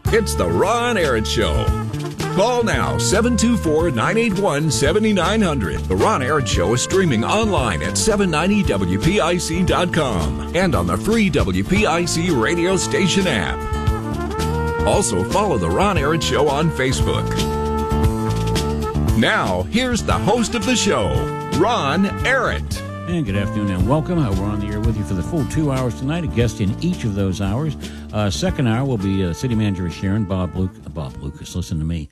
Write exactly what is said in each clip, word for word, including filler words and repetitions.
It's the Ron Aaron Show. Call now, seven two four, nine eight one, seven nine zero zero. The Ron Aaron Show is streaming online at seven ninety W P I C dot com and on the free W P I C radio station app. Also, follow The Ron Aaron Show on Facebook. Now, here's the host of the show, Ron Aaron. And good afternoon and welcome. Uh, we're on the air with you for the full two hours tonight. A guest in each of those hours. Uh, second hour will be uh, City Manager of Sharon, Bob Luke, uh, Bob Lucas. Listen to me,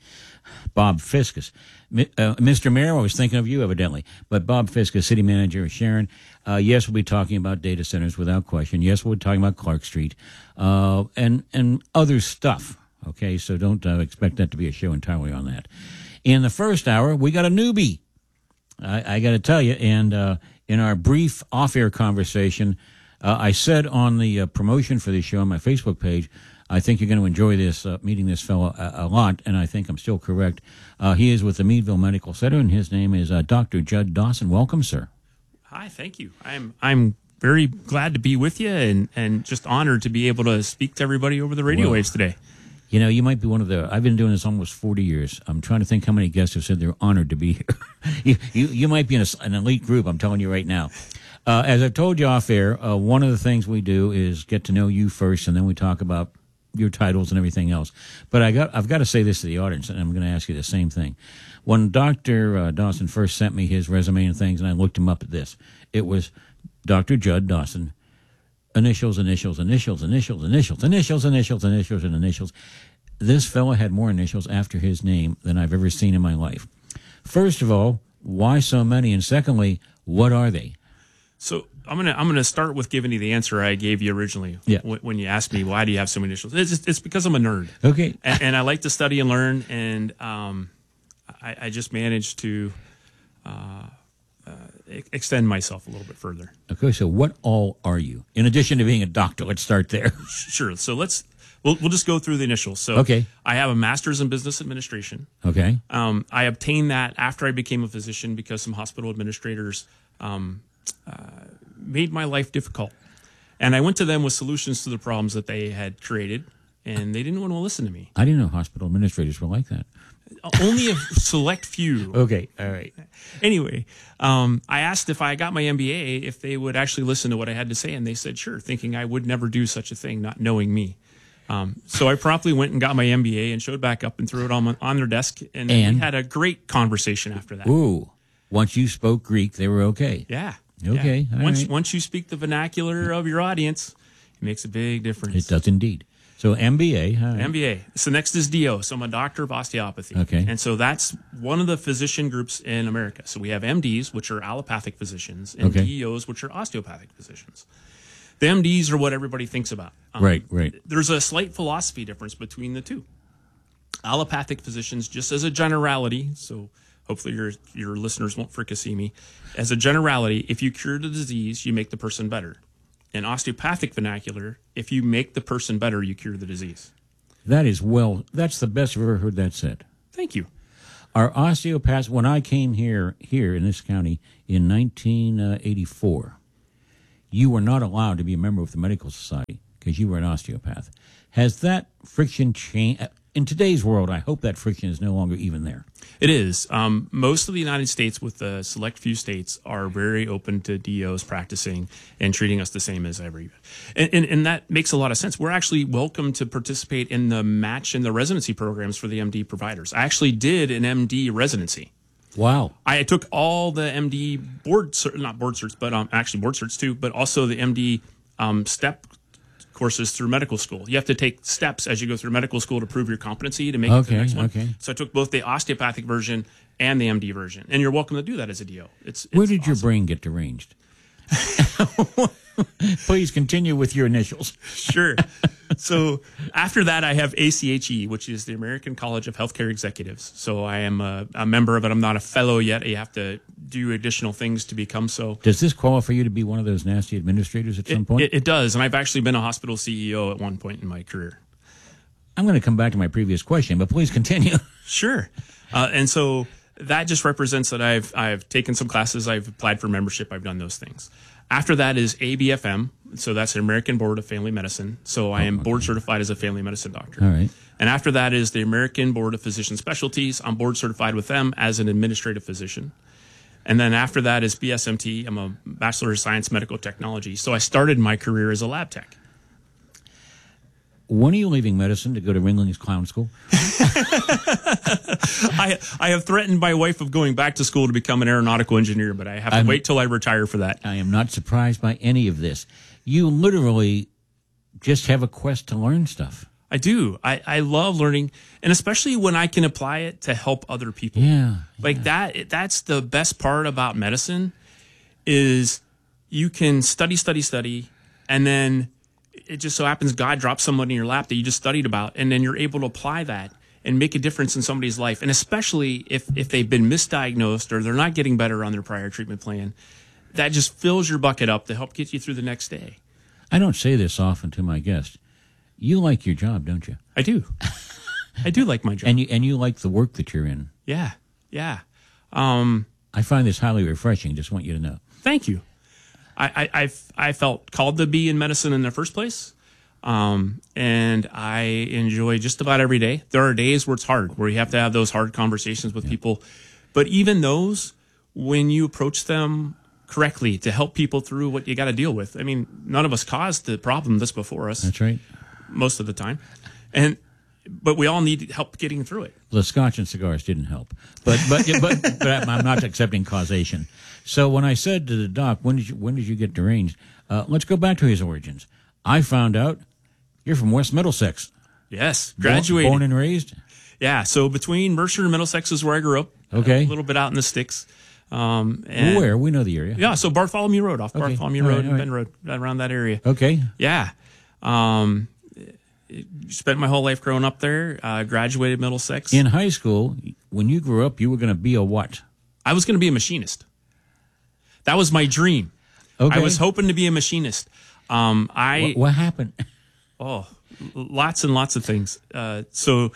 Bob Fiscus. Mi- uh, Mister Mayor, I was thinking of you evidently, but Bob Fiscus, City Manager of Sharon. Uh, yes, we'll be talking about data centers without question. Yes, we'll be talking about Clark Street uh, and and other stuff. Okay, so don't uh, expect that to be a show entirely on that. In the first hour, we got a newbie. I, I got to tell you, and. Uh, In our brief off-air conversation, uh, I said on the uh, promotion for this show on my Facebook page, I think you're going to enjoy this, uh, meeting this fellow a, a lot, and I think I'm still correct. Uh, he is with the Meadville Medical Center, and his name is uh, Doctor Judd Dawson. Welcome, sir. Hi, thank you. I'm I'm very glad to be with you, and, and just honored to be able to speak to everybody over the radio well, waves today. You know, you might be one of the, I've been doing this almost forty years. I'm trying to think how many guests have said they're honored to be here. you, you you might be in a, an elite group, I'm telling you right now. Uh, as I've told you off air, uh, one of the things we do is get to know you first, and then we talk about your titles and everything else. But I got, I've got to say this to the audience, and I'm going to ask you the same thing. When Doctor Uh, Dawson first sent me his resume and things, and I looked him up at this, it was Doctor Judd Dawson. Initials, initials, initials, initials, initials, initials, initials, initials, and initials. This fellow had more initials after his name than I've ever seen in my life. First of all, why so many? And secondly, what are they? So I'm gonna I'm gonna start with giving you the answer I gave you originally. Yeah. w- When you asked me why do you have so many initials, it's just, it's because I'm a nerd. Okay. and, and I like to study and learn, and um, I, I just managed to uh, uh, extend myself a little bit further. Okay, so what all are you? In addition to being a doctor, let's start there. Sure. So let's we'll we'll just go through the initials. So Okay. I have a master's in business administration. Okay. Um, I obtained that after I became a physician because some hospital administrators um, uh, made my life difficult. And I went to them with solutions to the problems that they had created, and they didn't want to listen to me. I didn't know hospital administrators were like that. Only a select few. Okay, all right. Anyway, um, I asked if I got my M B A, if they would actually listen to what I had to say, and they said sure, thinking I would never do such a thing, not knowing me. Um, so I promptly went and got my M B A and showed back up and threw it on, my, on their desk, and, And? we had a great conversation after that. Ooh, once you spoke Greek, they were okay. Yeah. Okay, Yeah. all Once right. once you speak the vernacular of your audience, it makes a big difference. It does indeed. So M B A. All right. M B A. So next is D O. So I'm a doctor of osteopathy. Okay. And so that's one of the physician groups in America. So we have M Ds, which are allopathic physicians, and Okay. D Os, which are osteopathic physicians. The M Ds are what everybody thinks about. Um, Right, right. There's a slight philosophy difference between the two. Allopathic physicians, just as a generality, so hopefully your your listeners won't fricassee me, as a generality, if you cure the disease, you make the person better. In osteopathic vernacular, if you make the person better, you cure the disease. That is well, that's the best I've ever heard that said. Thank you. Our osteopaths, when I came here here in this county in nineteen eighty-four, you were not allowed to be a member of the medical society because you were an osteopath. Has that friction changed? In today's world, I hope that friction is no longer even there. It is. Um, most of the United States, with the select few states, are very open to D Os practicing and treating us the same as every. And, and, and that makes a lot of sense. We're actually welcome to participate in the match and the residency programs for the M D providers. I actually did an M D residency. Wow. I took all the M D board, cert, not board certs, but um, actually board certs too, but also the M D um, step courses through medical school. You have to take steps as you go through medical school to prove your competency to make it to the Okay, next one. okay. So I took both the osteopathic version and the M D version, and you're welcome to do that as a D O. It's, it's Where did your awesome. brain get deranged? Please continue with your initials. Sure. So after that, I have A C H E, which is the American College of Healthcare Executives. So I am a, a member of it. I'm not a fellow yet. You have to do additional things to become so. Does this qualify you to be one of those nasty administrators at some It, point? it, it does, and I've actually been a hospital C E O at one point in my career. I'm going to come back to my previous question, but please continue. Sure. Uh, and so that just represents that I've I've taken some classes, I've applied for membership, I've done those things. After that is A B F M, so that's the American Board of Family Medicine. So I am okay. board certified as a family medicine doctor. All right. And after that is the American Board of Physician Specialties. I'm board certified with them as an administrative physician. And then after that is B S M T. I'm a Bachelor of Science Medical Technology. So I started my career as a lab tech. When are you leaving medicine to go to Ringling's Clown School? I I have threatened my wife of going back to school to become an aeronautical engineer, but I have to I'm, wait till I retire for that. I am not surprised by any of this. You literally just have a quest to learn stuff. I do. I, I love learning, and especially when I can apply it to help other people. Yeah. Like yeah. that, that's the best part about medicine is you can study, study, study, and then it just so happens God drops someone in your lap that you just studied about, and then you're able to apply that and make a difference in somebody's life. And especially if, if they've been misdiagnosed or they're not getting better on their prior treatment plan, that just fills your bucket up to help get you through the next day. I don't say this often to my guests. You like your job, don't you? I do. I do like my job. And you and you like the work that you're in. Yeah, yeah. Um, I find this highly refreshing. Just want you to know. Thank you. I, I, I've, I felt called to be in medicine in the first place, um, and I enjoy just about every day. There are days where it's hard, where you have to have those hard conversations with yeah. people. But even those, when you approach them correctly to help people through what you got to deal with. I mean, none of us caused the problem that's before us. That's right. Most of the time. And but we all need help getting through it. The scotch and cigars didn't help. But but but, but I'm not accepting causation. So when I said to the doc, when did you when did you get deranged? Uh, let's go back to his origins. I found out you're from West Middlesex. Yes, graduated. Born, born and raised? Yeah, so between Mercer and Middlesex is where I grew up. Okay. A little bit out in the sticks. Um, and Where? We know the area. Yeah, so Bartholomew Road, off Okay. Bartholomew All Road right, and all Ben Road, around that area. Okay. Yeah. Um, spent my whole life growing up there, uh, graduated Middlesex. In high school, when you grew up, you were going to be a what? I was going to be a machinist. That was my dream. Okay. I was hoping to be a machinist. Um, I What, what happened? Oh, lots and lots of things. Uh, so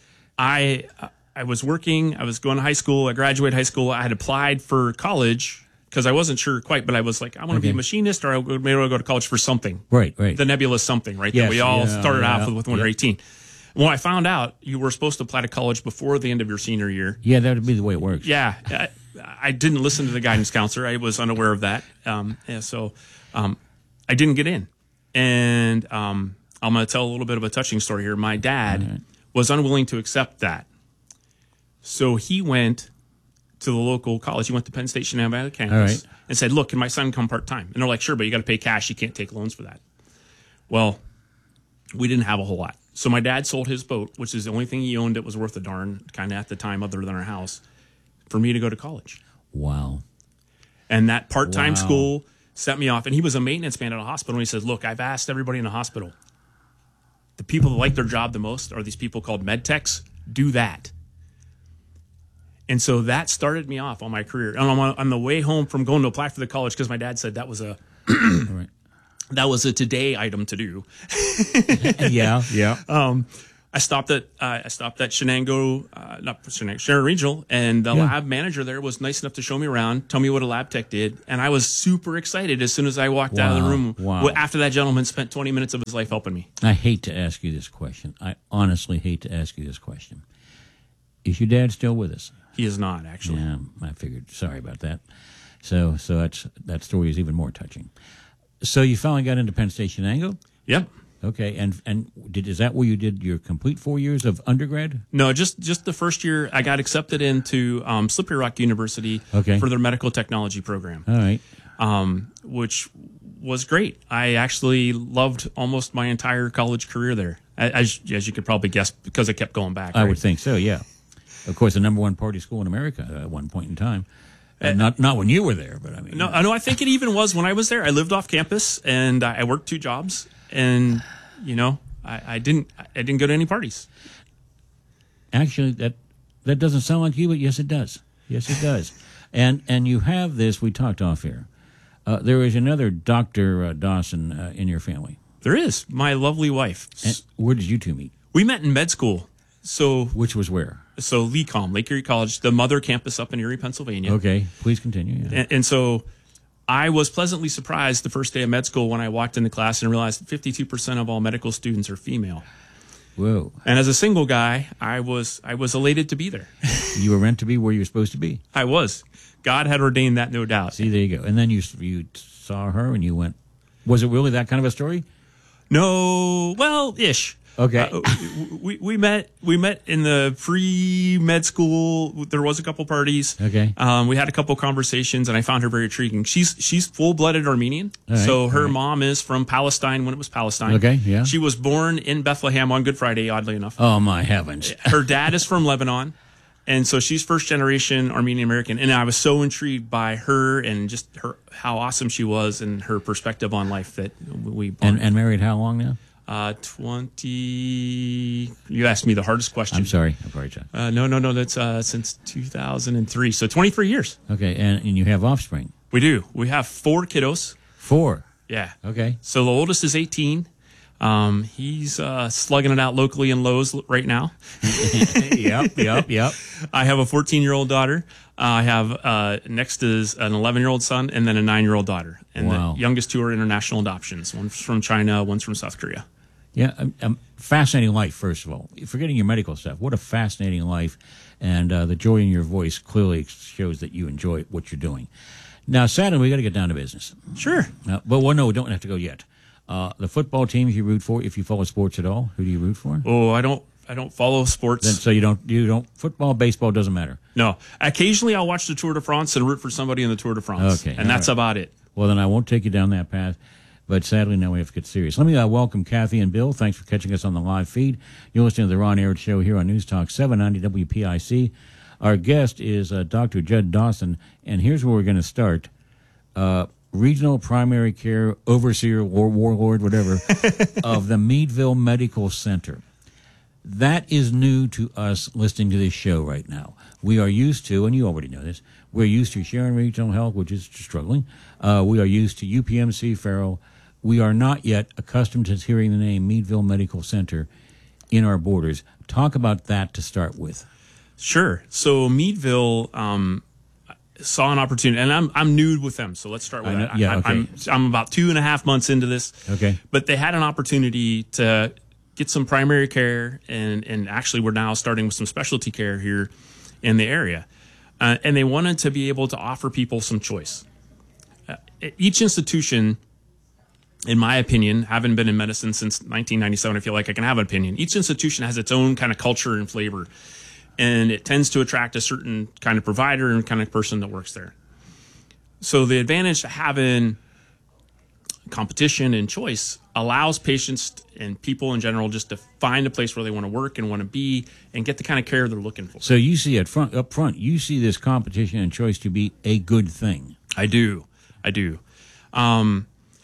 I I was working. I was going to high school. I graduated high school. I had applied for college because I wasn't sure quite, but I was like, I want to be Okay. a machinist, or I would- maybe I'll go to college for something. Right, right. The nebulous something, right? Yes, that we all yeah, started yeah, off with, with when we were yeah. eighteen. Well, I found out you were supposed to apply to college before the end of your senior year. Yeah, that would be the way it works. Yeah, I, I didn't listen to the guidance counselor. I was unaware of that. Um, and so um, I didn't get in. And um, I'm going to tell a little bit of a touching story here. My dad right. was unwilling to accept that. So he went to the local college. He went to Penn State Shenandoah campus All right. and said, look, can my son come part-time? And they're like, sure, but you got to pay cash. You can't take loans for that. Well, we didn't have a whole lot. So my dad sold his boat, which is the only thing he owned that was worth a darn kind of at the time other than our house, for me to go to college. Wow. And that part-time Wow. school set me off. And he was a maintenance man at a hospital. And he says, look, I've asked everybody in the hospital, the people that like their job the most are these people called med techs. Do that. And so that started me off on my career. And on, on the way home from going to apply for the college, because my dad said that was a Right. that was a today item to do. Yeah, yeah. Um, I stopped at uh, I stopped at Shenango, uh, not Shenango, Sharon Regional, and the Yeah. lab manager there was nice enough to show me around, tell me what a lab tech did, and I was super excited as soon as I walked out of the Wow, room. wow. Well, after that gentleman spent twenty minutes of his life helping me. I hate to ask you this question. I honestly hate to ask you this question. Is your dad still with us? He is not actually. Yeah, I figured. Sorry about that. So, so that's that story is even more touching. So you finally got into Penn State Shenango? Yep. Okay, and and did is that where you did your complete four years of undergrad? No, just just the first year I got accepted into um, Slippery Rock University Okay. for their medical technology program, All right. um, which was great. I actually loved almost my entire college career there, as, as you could probably guess, because I kept going back. I right? would think so. Yeah. Of course, the number one party school in America at one point in time. And not not when you were there, but I mean. No, I know. I think it even was when I was there. I lived off campus and I worked two jobs, and you know, I, I didn't I didn't go to any parties. Actually, that that doesn't sound like you, but yes, it does. Yes, it does. And and you have this. We talked off here. Uh, there is another Doctor Uh, Dawson uh, in your family. There is my lovely wife. And where did you two meet? We met in med school. So Which was where? So L E C O M, Lake Erie College, the mother campus up in Erie, Pennsylvania. Okay, please continue. Yeah. And, and so I was pleasantly surprised the first day of med school when I walked into class and realized fifty-two percent of all medical students are female. Whoa. And as a single guy, I was I was elated to be there. You were meant to be where you were supposed to be. I was. God had ordained that, no doubt. See, there you go. And then you you saw her and you went, was it really that kind of a story? No, well, ish. Okay. Uh, we we met we met in the pre med school. There was a couple parties. Okay. Um, we had a couple conversations, and I found her very intriguing. She's she's full blooded Armenian. All right, so her all right. mom is from Palestine when it was Palestine. Okay, yeah. She was born in Bethlehem on Good Friday, oddly enough. Oh, my heavens. Her dad is from Lebanon. And so she's first generation Armenian American. And I was so intrigued by her and just her how awesome she was and her perspective on life that we And, and married how long now? Uh, twenty. You asked me the hardest question. I'm sorry. I'm sorry, John. Uh, no, no, no. That's uh, since two thousand three. So twenty-three years. Okay, and, and you have offspring? We do. We have four kiddos. Four. Yeah. Okay. So the oldest is eighteen. Um, he's uh, slugging it out locally in Lowe's right now. Yep, yep, yep. I have a fourteen-year-old daughter. Uh, I have uh, next is an eleven-year-old son, and then a nine-year-old daughter. And Wow. the youngest two are international adoptions. One's from China, one's from South Korea. Yeah, um, um, fascinating life, first of all. Forgetting your medical stuff, what a fascinating life. And uh, the joy in your voice clearly shows that you enjoy what you're doing. Now, sadly, we got to get down to business. Sure. Uh, but, well, no, we don't have to go yet. Uh, the football teams you root for, if you follow sports at all, who do you root for? Oh, I don't. I don't follow sports. Then, so you don't, you don't, football, baseball, doesn't matter. No. Occasionally, I'll watch the Tour de France and root for somebody in the Tour de France. Okay, And that's all about it. Well, then I won't take you down that path. But sadly, now we have to get serious. Let me uh, welcome Kathy and Bill. Thanks for catching us on the live feed. You're listening to the Ron Aird Show here on News Talk seven ninety W P I C. Our guest is uh, Doctor Judd Dawson, and here's where we're going to start. Uh, regional primary care overseer or warlord, whatever, of the Meadville Medical Center. That is new to us listening to this show right now. We are used to, and you already know this, we're used to Sharon Regional Health, which is struggling. Uh, we are used to U P M C, Farrell. We are not yet accustomed to hearing the name Meadville Medical Center in our borders. Talk about that to start with. Sure. So Meadville um, saw an opportunity, and I'm I'm new with them, so let's start with I know- that. yeah, I, okay. I'm I'm about two and a half months into this. Okay. But they had an opportunity to get some primary care, and and actually we're now starting with some specialty care here in the area, uh, and they wanted to be able to offer people some choice. Uh, each institution, in my opinion, having been in medicine since nineteen ninety-seven, I feel like I can have an opinion. Each institution has its own kind of culture and flavor, and it tends to attract a certain kind of provider and kind of person that works there. So the advantage to having competition and choice allows patients and people in general just to find a place where they want to work and want to be and get the kind of care they're looking for. So you see it front up front, you see this competition and choice to be a good thing. I do. I do. Um,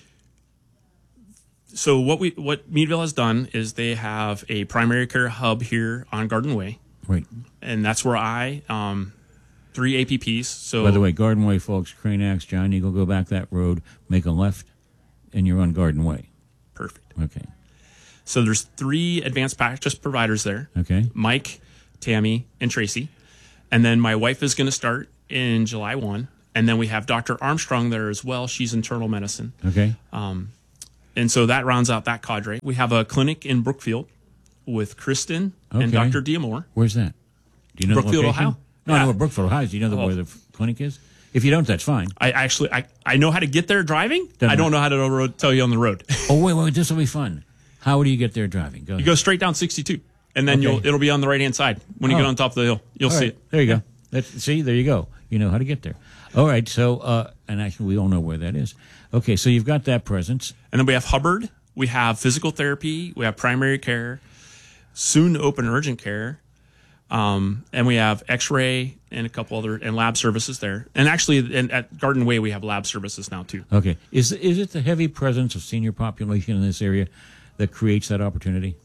so what we what Meadville has done is they have a primary care hub here on Garden Way, Right. and that's where I um, three A P Ps. So By the way, Garden Way, folks, Crane Axe, John Eagle, go back that road, make a left, and you're on Garden Way. perfect. Okay. So there's three advanced practice providers there. Okay. Mike, Tammy, and Tracy. And then my wife is going to start in July first. And then we have Doctor Armstrong there as well. She's internal medicine. Okay. And so that rounds out that cadre. We have a clinic in Brookfield with Kristen and Okay. Doctor Diamore. Where's that? Do you know Brookfield, the location? Ohio. No, I know Yeah. where Brookfield, Ohio is. Do you know the, Oh. where the f- clinic is? If you don't, that's fine. I actually, I, I know how to get there driving. Doesn't I don't know how to road, tell you on the road. Oh, wait, wait, this will be fun. How do you get there driving? Go You ahead. go straight down sixty-two, and then Okay. you'll it'll be on the right-hand side. When you Oh. get on top of the hill, you'll All see right, it. there you go. That's, see, there you go. You know how to get there. All right, so, uh, and actually we all know where that is. Okay, so you've got that presence. And then we have Hubbard. We have physical therapy. We have primary care, soon to open urgent care. Um, and we have x-ray and a couple other and lab services there. And actually in, at Garden Way, we have lab services now too. Okay. Is is it the heavy presence of senior population in this area that creates that opportunity?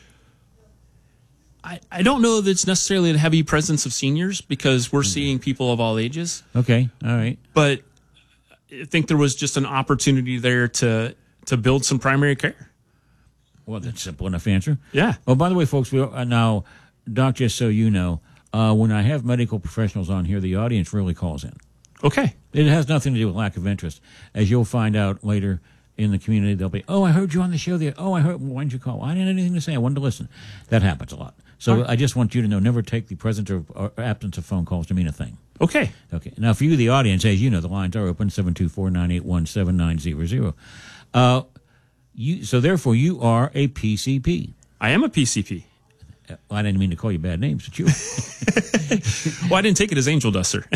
I, I don't know that it's necessarily the heavy presence of seniors because we're seeing people of all ages, Okay, all right. but I think there was just an opportunity there to, to build some primary care. Well, that's a simple enough answer. Yeah. Oh, by the way, folks, we are, uh, now, Doc, just so you know, Uh, when I have medical professionals on here, the audience really calls in. Okay. It has nothing to do with lack of interest. As you'll find out later in the community, they'll be, oh, I heard you on the show. The Oh, I heard, why didn't you call? I didn't have anything to say. I wanted to listen. That happens a lot. So right. I just want you to know, never take the presence or, or absence of phone calls to mean a thing. Okay. Okay. Now, for you, the audience, as you know, the lines are open, seven two four, nine eight one, seven nine zero zero. Uh, you, so, therefore, you are a P C P. I am a P C P. Uh, I didn't mean to call you bad names, but you. Well, I didn't take it as angel dust, sir.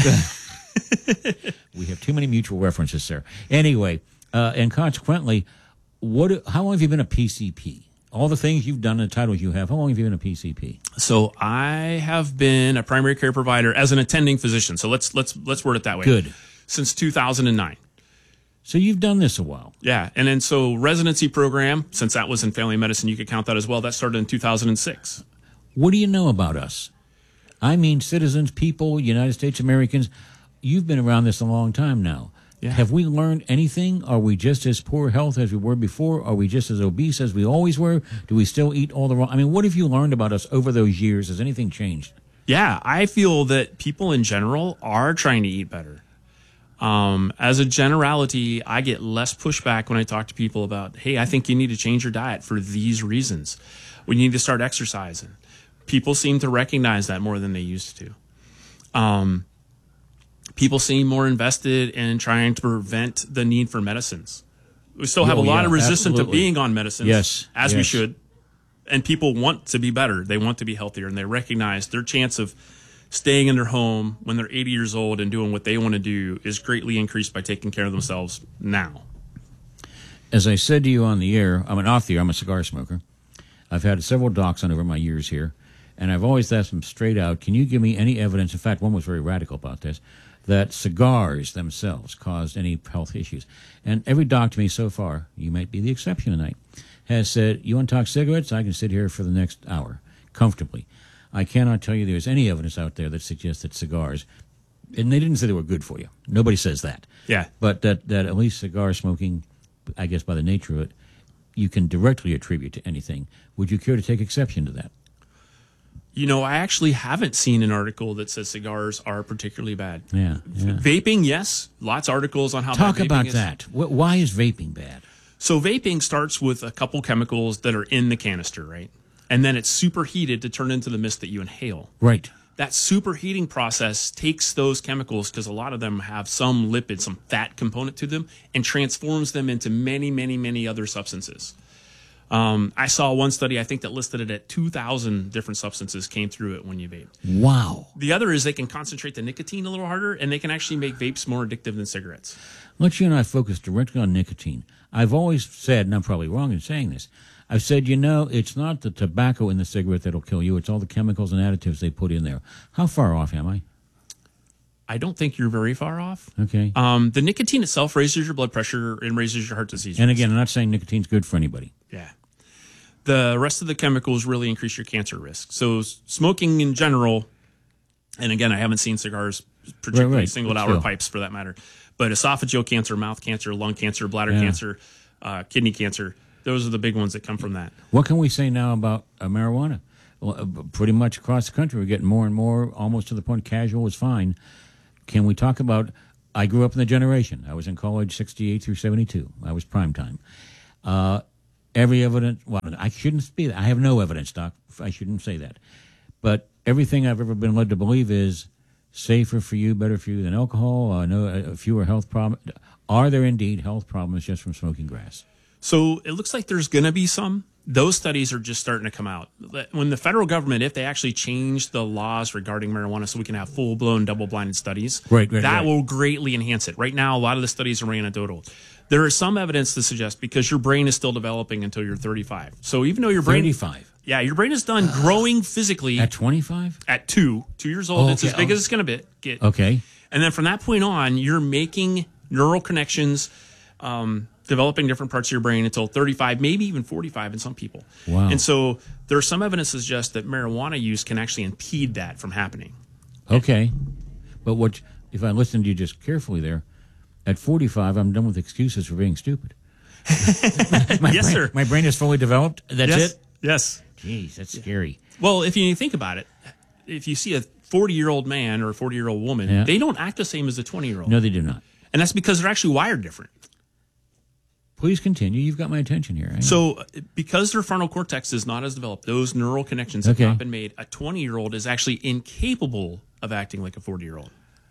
We have too many mutual references, sir. Anyway, uh, and consequently, what? How long have you been a P C P? All the things you've done and the titles you have, how long have you been a P C P? So I have been a primary care provider as an attending physician. So let's let's let's word it that way. Good. Since two thousand nine. So you've done this a while. Yeah, and then so residency program, since that was in family medicine, you could count that as well. That started in two thousand six. What do you know about us? I mean, citizens, people, United States Americans. You've been around this a long time now. Yeah. Have we learned anything? Are we just as poor health as we were before? Are we just as obese as we always were? Do we still eat all the wrong? I mean, what have you learned about us over those years? Has anything changed? Yeah, I feel that people in general are trying to eat better. Um, as a generality, I get less pushback when I talk to people about, hey, I think you need to change your diet for these reasons. We need to start exercising. People seem to recognize that more than they used to. Um, People seem more invested in trying to prevent the need for medicines. We still have Oh, a lot yeah, of resistance absolutely. to being on medicines, Yes, as we yes. should. And people want to be better. They want to be healthier, and they recognize their chance of staying in their home when they're eighty years old and doing what they want to do is greatly increased by taking care of themselves now. As I said to you on the air, I'm an off the air, I'm a cigar smoker. I've had several docs on over my years here, and I've always asked them straight out, can you give me any evidence? In fact, one was very radical about this, that cigars themselves caused any health issues. And every doc to me so far, you might be the exception tonight, has said, you want to talk cigarettes? I can sit here for the next hour, comfortably. I cannot tell you there's any evidence out there that suggests that cigars, and they didn't say they were good for you. Nobody says that. Yeah. But that, that at least cigar smoking, I guess by the nature of it, you can directly attribute to anything. Would you care to take exception to that? You know, I actually haven't seen an article that says cigars are particularly bad. Yeah. yeah. Vaping, yes. Lots of articles on how Talk bad vaping about is. that. Wh- Why is vaping bad? So vaping starts with a couple chemicals that are in the canister, right? And then it's superheated to turn into the mist that you inhale. Right. That superheating process takes those chemicals, because a lot of them have some lipid, some fat component to them, and transforms them into many, many, many other substances. Um, I saw one study, I think, that listed it at two thousand different substances came through it when you vape. Wow. The other is they can concentrate the nicotine a little harder, and they can actually make vapes more addictive than cigarettes. Let you and I focus directly on nicotine. I've always said, and I'm probably wrong in saying this, I've said, you know, it's not the tobacco in the cigarette that'll kill you. It's all the chemicals and additives they put in there. How far off am I? I don't think you're very far off. Okay. Um, the nicotine itself raises your blood pressure and raises your heart disease And risk. again, I'm not saying nicotine's good for anybody. Yeah. The rest of the chemicals really increase your cancer risk. So s- smoking in general, and again, I haven't seen cigars, particularly Right, right, singled but out, or still. pipes for that matter, but esophageal cancer, mouth cancer, lung cancer, bladder Yeah. cancer, uh, kidney cancer, those are the big ones that come from that. What can we say now about uh, marijuana? Well, uh, pretty much across the country, we're getting more and more, almost to the point casual is fine. Can we talk about, I grew up in the generation. I was in college sixty-eight through seventy-two. I was prime time. Uh, every evidence, well, I shouldn't speak, I have no evidence, Doc. I shouldn't say that. But everything I've ever been led to believe is safer for you, better for you than alcohol, uh, no, uh, fewer health problems. Are there indeed health problems just from smoking grass? So it looks like there's going to be some. Those studies are just starting to come out. When the federal government, if they actually change the laws regarding marijuana so we can have full-blown double-blinded studies, Right, right, that right. will greatly enhance it. Right now, a lot of the studies are anecdotal. There is some evidence to suggest, because your brain is still developing until you're thirty-five. So even though your brain... thirty-five. Yeah, your brain is done growing physically At twenty-five? at two. Two years old, Oh, it's okay. as big Oh. as it's going to get. Okay. And then from that point on, you're making neural connections, um, developing different parts of your brain until thirty-five, maybe even forty-five in some people. Wow. And so there's some evidence to suggest that marijuana use can actually impede that from happening. Okay. But what if I listened to you just carefully there, at forty-five, I'm done with excuses for being stupid. my Yes, brain, sir. My brain is fully developed. That's yes. it? Yes. Jeez, that's scary. Well, if you think about it, if you see a forty-year-old man or a forty-year-old woman, Yeah. they don't act the same as a twenty-year-old. No, they do not. And that's because they're actually wired different. Please continue. You've got my attention here. So uh, because their frontal cortex is not as developed, those neural connections Okay. have not been made, a twenty-year-old is actually incapable of acting like a forty-year-old.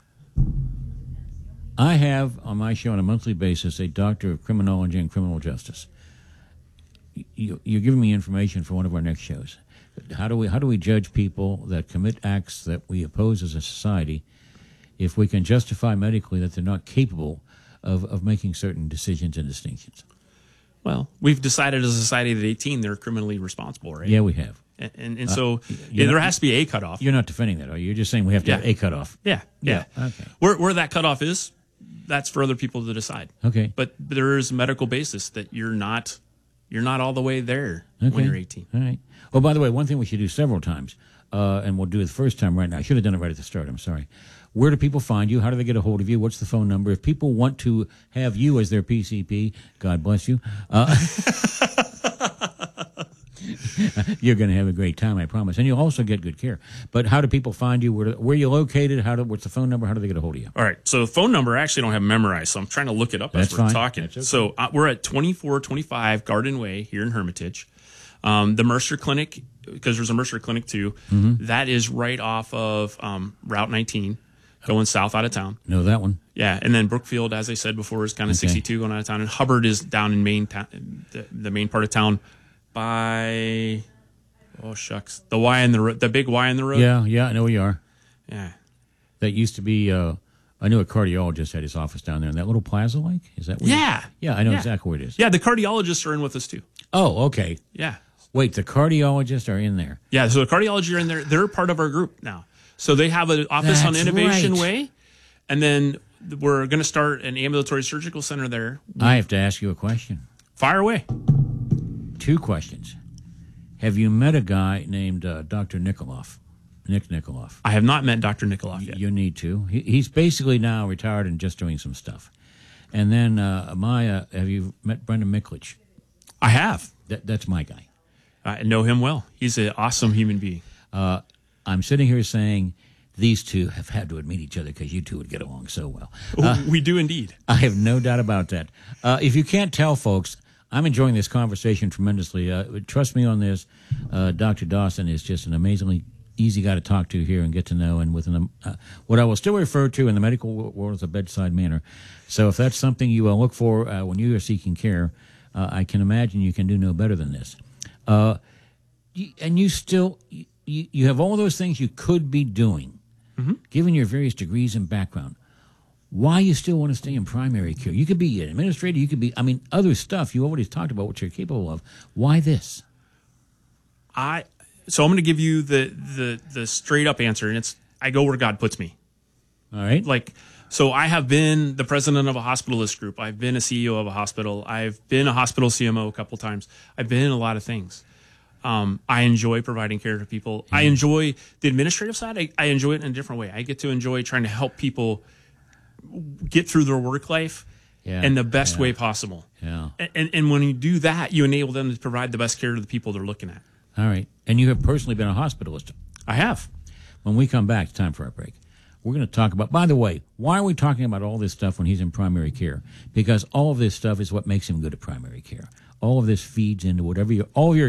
I have on my show on a monthly basis a doctor of criminology and criminal justice. You, you're giving me information for one of our next shows. How do we how do we judge people that commit acts that we oppose as a society if we can justify medically that they're not capable of, of making certain decisions and distinctions? Well, we've decided as a society that eighteen, they're criminally responsible, right? Yeah, we have. And, and, and so you yeah, know- there has to be a cutoff. You're not defending that, are you? You're just saying we have to Yeah. have a cutoff. Yeah, yeah. Yeah, okay. Where, where that cutoff is, that's for other people to decide. Okay. But there is a medical basis that you're not you're not all the way there Okay. when you're eighteen. All right. Oh, by the way, one thing we should do several times, uh, and we'll do it the first time right now. I should have done it right at the start. I'm sorry. Where do people find you? How do they get a hold of you? What's the phone number? If people want to have you as their P C P, God bless you. Uh, you're going to have a great time, I promise. And you'll also get good care. But how do people find you? Where, where are you located? How do, what's the phone number? How do they get a hold of you? All right. So the phone number I actually don't have memorized, so I'm trying to look it up That's as we're fine. talking. That's okay. So uh, we're at twenty-four twenty-five Garden Way here in Hermitage. Um, the Mercer Clinic, because there's a Mercer Clinic too, Mm-hmm. that is right off of um, Route nineteen, going south out of town. Know that one? Yeah, and then Brookfield, as I said before, is kind of Okay. sixty-two going out of town, and Hubbard is down in main town, the, the main part of town, by oh shucks, the Y in the ro- the big Y in the road. Yeah, yeah, I know where you are. yeah. That used to be, uh, I knew a cardiologist had his office down there in that little plaza like. Is that where you- Yeah. Yeah, I know Yeah. exactly where it is. Yeah, the cardiologists are in with us too. Oh, okay. Yeah. Wait, the cardiologists are in there. Yeah, so the cardiology are in there. They're part of our group now. So they have an office on That's Innovation right. Way, and then we're going to start an ambulatory surgical center there. I have to ask you a question. Fire away. Two questions. Have you met a guy named uh, Doctor Nikoloff? Nick Nikoloff. I have not met Doctor Nikoloff yet. You need to. He, he's basically now retired and just doing some stuff. And then, uh, Maya, have you met Brendan Miklich? I have. That, that's my guy. I know him well. He's an awesome human being. Uh, I'm sitting here saying these two have had to admit each other because you two would get along so well. Uh, we do indeed. I have no doubt about that. Uh, if you can't tell, folks, I'm enjoying this conversation tremendously. Uh, trust me on this. Uh, Doctor Dawson is just an amazingly easy guy to talk to here and get to know, and with an, uh, what I will still refer to in the medical world as a bedside manner. So if that's something you will look for uh, when you are seeking care, uh, I can imagine you can do no better than this. Uh, you, and you still, you, you have all those things you could be doing, mm-hmm. given your various degrees and background. Why you still want to stay in primary care? You could be an administrator. You could be, I mean, other stuff. You already talked about what you're capable of. Why this? I so I'm going to give you the the the straight up answer, and it's I go where God puts me. All right. Like, so I have been the president of a hospitalist group. I've been a C E O of a hospital. I've been a hospital C M O a couple times. I've been in a lot of things. Um, I enjoy providing care to people. I enjoy the administrative side. I, I enjoy it in a different way. I get to enjoy trying to help people get through their work life Yeah, in the best yeah. way possible. Yeah. And, and and when you do that, you enable them to provide the best care to the people they're looking at. All right. And you have personally been a hospitalist. I have. When we come back, it's time for our break. We're going to talk about, by the way, why are we talking about all this stuff when he's in primary care? Because all of this stuff is what makes him good at primary care. All of this feeds into whatever you, all of your